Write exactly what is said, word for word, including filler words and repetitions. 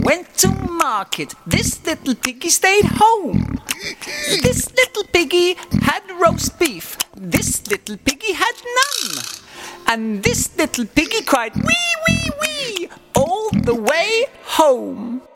went to market, this little piggy stayed home. This little piggy had roast beef, this little piggy had none. And this little piggy cried wee, wee, wee all the way home.